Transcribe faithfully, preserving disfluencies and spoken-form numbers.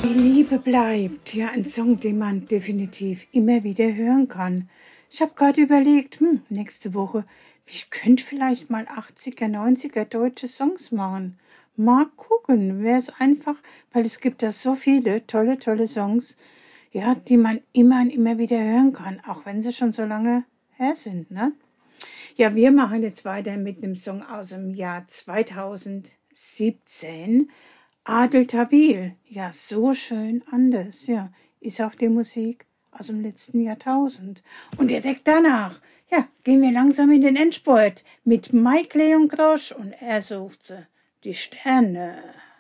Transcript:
Die Liebe bleibt, ja, ein Song, den man definitiv immer wieder hören kann. Ich habe gerade überlegt, hm, nächste Woche, ich könnte vielleicht mal achtziger, neunziger deutsche Songs machen. Mal gucken, wäre es einfach, weil es gibt da so viele tolle, tolle Songs, ja, die man immer und immer wieder hören kann, auch wenn sie schon so lange her sind, ne? Ja, wir machen jetzt weiter mit einem Song aus dem Jahr zweitausendsiebzehn. Adel Tawil, ja, so schön anders, ja, ist auch die Musik aus dem letzten Jahrtausend. Und direkt danach, ja, gehen wir langsam in den Endspurt mit Mike Leon Grosch und er sucht sie, die Sterne.